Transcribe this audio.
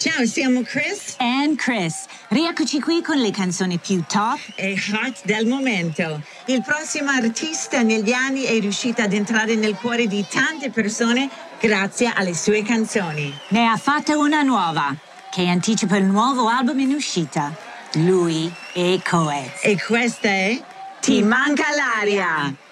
Ciao, siamo Chris and Chris. Rieccoci qui con le canzoni più top e hot del momento. Il prossimo artista negli anni è riuscito ad entrare nel cuore di tante persone grazie alle sue canzoni. Ne ha fatta una nuova, che anticipa il nuovo album in uscita. Lui e Coez. E questa è Ti manca l'aria.